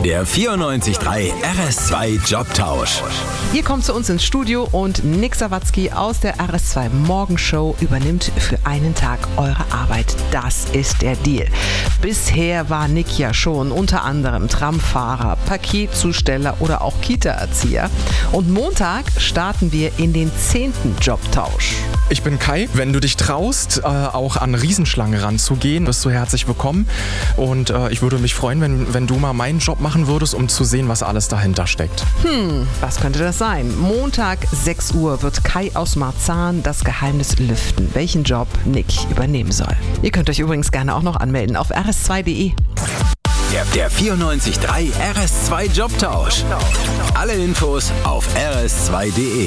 Der 94.3 RS2 Jobtausch. Ihr kommt zu uns ins Studio und Nick Sawatzki aus der RS2 Morgenshow übernimmt für einen Tag eure Arbeit. Das ist der Deal. Bisher war Nick ja schon unter anderem Tramfahrer, Paketzusteller oder auch Kita-Erzieher. Und Montag starten wir in den 10. Jobtausch. Ich bin Kai. Wenn du dich traust, auch an Riesenschlangen ranzugehen, bist du herzlich willkommen. Und ich würde mich freuen, wenn du mal meinen Job machen würdest, um zu sehen, was alles dahinter steckt. Was könnte das sein? Montag 6 Uhr wird Kai aus Marzahn das Geheimnis lüften, welchen Job Nick übernehmen soll. Ihr könnt euch übrigens gerne auch noch anmelden auf rs2.de. Der 94.3 RS2 Jobtausch. Alle Infos auf rs2.de.